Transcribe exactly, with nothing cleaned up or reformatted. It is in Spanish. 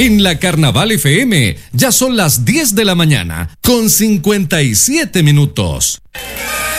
En la Carnaval F M ya son las diez de la mañana con cincuenta y siete minutos.